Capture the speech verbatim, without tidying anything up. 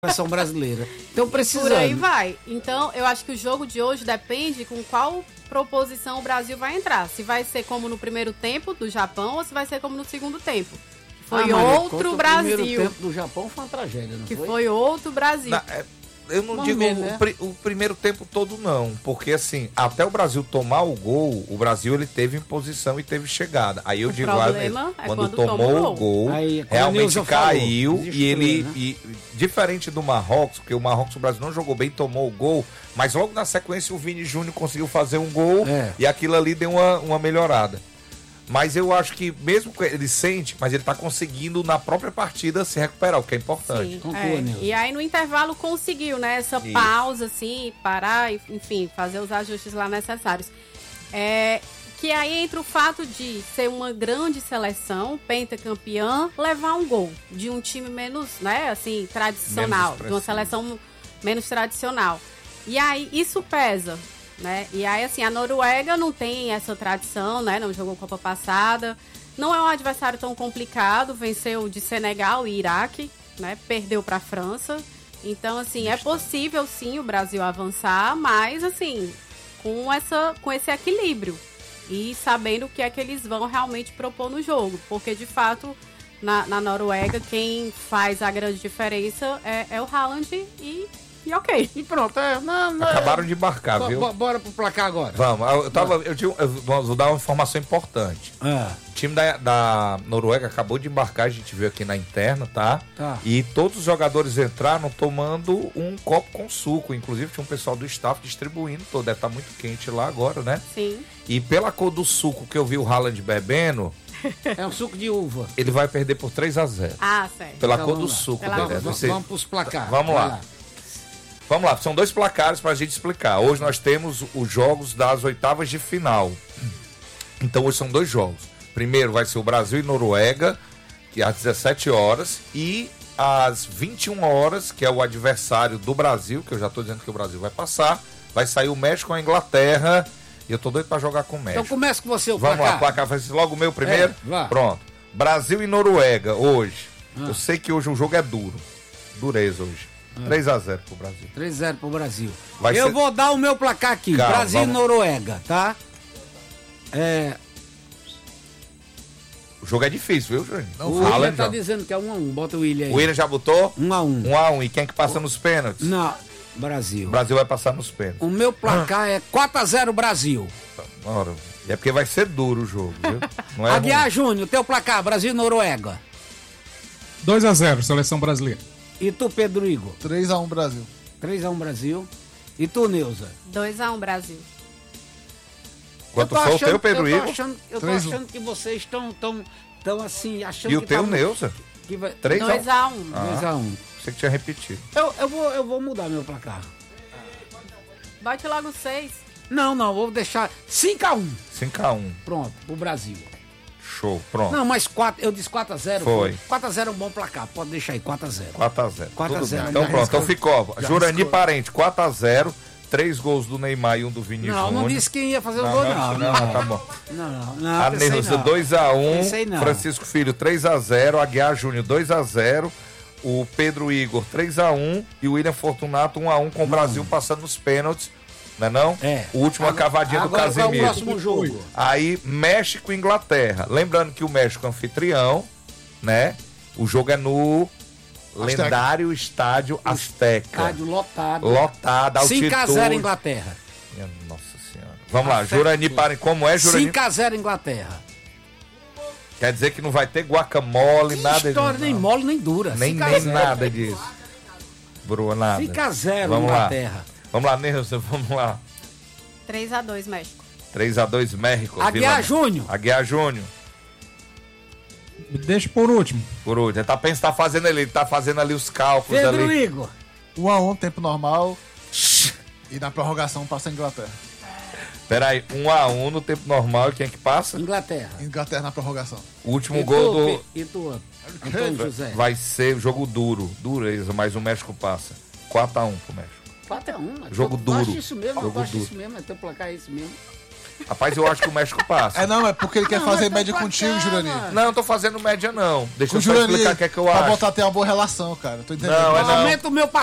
Seleção brasileira. Então precisando. Por aí vai. Então, eu acho que o jogo de hoje depende com qual proposição o Brasil vai entrar. Se vai ser como no primeiro tempo do Japão ou se vai ser como no segundo tempo. Foi ah, outro Brasil. O primeiro tempo do Japão foi uma tragédia, não que foi? Que foi outro Brasil. Na, é... Eu não Vamos digo ver, o, né? pri, o primeiro tempo todo, não. Porque, assim, até o Brasil tomar o gol, o Brasil ele teve imposição e teve chegada. Aí eu o digo, problema ah, é quando, quando tomou toma o gol, Aí, realmente caiu. Falou, e ele, né? e, diferente do Marrocos, porque o Marrocos, o Brasil não jogou bem, tomou o gol. Mas logo na sequência o Vini Júnior conseguiu fazer um gol é. e aquilo ali deu uma, uma melhorada. Mas eu acho que mesmo que ele sente, mas ele tá conseguindo na própria partida se recuperar, o que é importante. Sim, Conclua, é. Nilson. E aí no intervalo conseguiu, né? Essa Isso. pausa, assim, parar, enfim, fazer os ajustes lá necessários. É, que aí entra o fato de ser uma grande seleção, pentacampeã, levar um gol de um time menos, né, assim, tradicional, de uma seleção menos tradicional. E aí isso pesa. Né? E aí, assim, a Noruega não tem essa tradição, né? Não jogou Copa passada. Não é um adversário tão complicado. Venceu de Senegal e Iraque, né? Perdeu para a França. Então, assim, é possível, sim, o Brasil avançar, mas, assim, com, essa, com esse equilíbrio. E sabendo o que é que eles vão realmente propor no jogo. Porque, de fato, na, na Noruega, quem faz a grande diferença é, é o Haaland e... E ok. E pronto. É, não, não, Acabaram de embarcar, b- viu? b- Bora pro placar agora. Vamos, eu, tava, eu, tinha, eu vou dar uma informação importante. Ah, O time da, da Noruega acabou de embarcar, a gente viu aqui na interna, tá? Tá. E todos os jogadores entraram tomando um copo com suco. Inclusive tinha um pessoal do staff distribuindo todo. Deve estar muito quente lá agora, né? Sim. E pela cor do suco que eu vi o Haaland bebendo, é um suco de uva. ele vai perder por três a zero. Ah, certo. Pela Então, cor do vamos lá. suco Pela dele. cor do Deve Vamos, ser- vamos pros placares. Vamos Vai lá. Vamos lá, são dois placares para a gente explicar. Hoje nós temos os jogos das oitavas de final. Então hoje são dois jogos. Primeiro vai ser o Brasil e Noruega, que é às dezessete horas, e às vinte e uma horas, que é o adversário do Brasil, que eu já estou dizendo que o Brasil vai passar, vai sair o México com a Inglaterra, e eu tô doido para jogar com o México. Então começa com você o Vamos placar. lá, placar vai ser logo o meu primeiro? É, vá. Pronto. Brasil e Noruega, hoje. Ah. Eu sei que hoje o jogo é duro. Dureza hoje. três a zero pro Brasil. três a zero pro Brasil. Vai Eu ser- vou dar o meu placar aqui. Calma, Brasil e vamos. Noruega, tá? É, O jogo é difícil, viu, Juninho? o William Haaland, tá ó. dizendo que é um a um. Bota o William aí. O William já botou? um a um. um a um. E quem é que passa nos pênaltis? Não, Brasil. O Brasil vai passar nos pênaltis. O meu placar é quatro a zero Brasil. Ora, é porque vai ser duro o jogo, viu? Não é Aguiar ruim. Júnior, teu placar, Brasil e Noruega. dois a zero, seleção brasileira. E tu, Pedro Igor? três a um Brasil. três a um Brasil. E tu, Neuza? dois a um Brasil. Quanto Eu tô foi o achando- teu, Pedro eu tô Igor? achando, eu tô três a um. achando que vocês estão tão, tão assim, achando E o que teu, tá- Neuza? que vai... três a um. dois a um. dois a um. Você que tinha repetido. Eu, eu, vou, eu vou mudar meu placar. Bote logo seis. Não, não, vou deixar cinco a um. cinco a um. Pronto, pro Brasil. Show, pronto. Não, mas quatro, eu disse quatro a zero. Foi. quatro a zero é um bom placar, pode deixar aí, quatro a zero. quatro a zero. quatro a Tudo zero, bem. Então já pronto, então arriscou. ficou. Já Jurani arriscou. Parente, quatro a zero. Três gols do Neymar e um do Vini Não, Júnior. não disse quem ia fazer o Não, gol, não, não. não, Não, tá bom. não, não. não A pensei Neuza não. dois a um, Pensei não. Francisco Filho três a zero, Aguiar Júnior dois a zero, o Pedro Igor três a um e o William Fortunato um a um com o Brasil passando nos pênaltis, não é não? É. O último a cavadinha do Agora, qual é o Casemiro. próximo jogo? Aí México e Inglaterra. Lembrando que o México é anfitrião, né? O jogo é no Azteca. lendário estádio Azteca. Estádio lotado. Lotado, altitude. cinco a zero Inglaterra. Minha Nossa Senhora. Vamos lá, Azteca. Jurani Parente, como é, Jurani? cinco a zero Inglaterra. Quer dizer que não vai ter guacamole, Que nada história, disso. nem não. mole, nem dura. Nem, cinco a nem zero. nada disso. Bro, nada. cinco a zero Vamos lá. Inglaterra. Vamos lá, Neuza, vamos lá. três a dois, México. três a dois México. Aguiar Vila- Júnior. Aguiar Júnior. Deixa por último. Por último. Ele tá, pensa, tá fazendo ali, ele tá fazendo ali os cálculos Pedro ali. Igor. um a um, tempo normal. E na prorrogação passa a Inglaterra. Peraí, um a um no tempo normal, e quem é que passa? Inglaterra. Inglaterra na prorrogação. O último E gol tu, do... Pe- E tu, Antônio José. Vai ser jogo duro, dureza, mas o México passa. quatro a um pro México. quatro a um. Jogo Tu acha duro. isso mesmo, Jogo eu acho duro. isso mesmo, é teu placar é isso mesmo. Rapaz, eu acho que o México passa. É não, é porque ele quer Não, fazer mas média tá contigo, bacana. Jurandir. Não, eu tô fazendo média não. Deixa Com eu o só Jurandir, explicar o que é que eu pra acho. voltar a ter uma boa relação, cara. Tô entendendo. Não, é não. Aumenta o meu